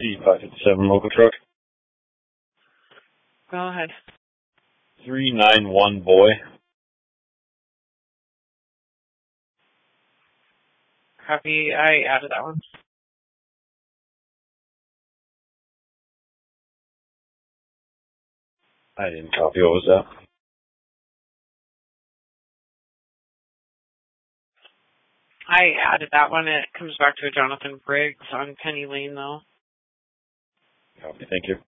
C557 local truck. Go ahead. 391 boy. Copy. I added that one. I didn't copy. What was that? I added that one. It comes back to Jonathan Briggs on Penny Lane, though. Copy. Thank you.